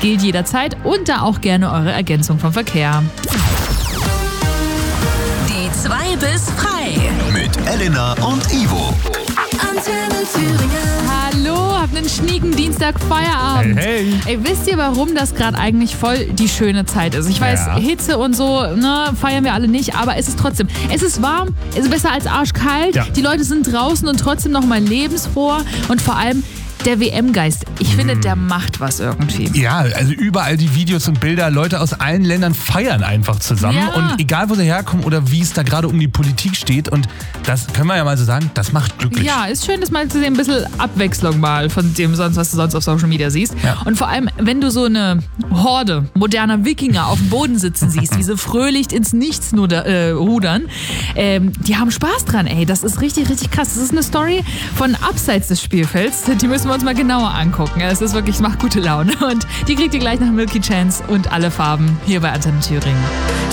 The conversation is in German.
gilt jederzeit und da auch gerne eure Ergänzung vom Verkehr. Die 2 bis frei. Mit Elena und Ivo. Antenne Thüringen. Hallo, habt einen schnieken Dienstag Feierabend. Hey. Ey, wisst ihr, warum das gerade eigentlich voll die schöne Zeit ist? Ich weiß, Ja. Hitze und so, ne, feiern wir alle nicht, aber es ist trotzdem, es ist warm, es ist besser als arschkalt, Ja. die Leute sind draußen und trotzdem noch mal lebensfroh und vor allem der WM-Geist. Ich finde, der macht was irgendwie. Ja, also überall die Videos und Bilder, Leute aus allen Ländern feiern einfach zusammen. Ja. Und egal, wo sie herkommen oder wie es da gerade um die Politik steht. Und das können wir ja mal so sagen, das macht glücklich. Ja, ist schön, das mal zu sehen, ein bisschen Abwechslung mal von dem sonst, was du sonst auf Social Media siehst. Ja. Und vor allem, wenn du so eine Horde moderner Wikinger auf dem Boden sitzen siehst, die so fröhlich ins Nichts rudern, die haben Spaß dran, ey. Das ist richtig, richtig krass. Das ist eine Story von abseits des Spielfelds. Die müssen wir uns mal genauer angucken. Es ist wirklich, es macht gute Laune. Und die kriegt ihr gleich nach Milky Chance und alle Farben hier bei Antenne Thüringen.